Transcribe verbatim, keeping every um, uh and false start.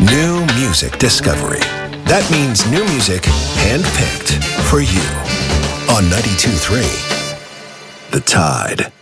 New music discovery. That means new music handpicked for you on ninety-two point three The Tide.